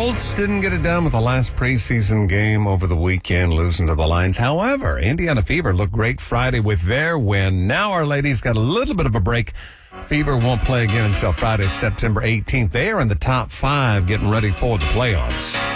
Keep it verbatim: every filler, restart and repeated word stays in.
Colts didn't get it done with the last preseason game over the weekend, losing to the Lions. However, Indiana Fever looked great Friday with their win. Now our ladies got a little bit of a break. Fever won't play again until Friday, September eighteenth. They are in the top five getting ready for the playoffs.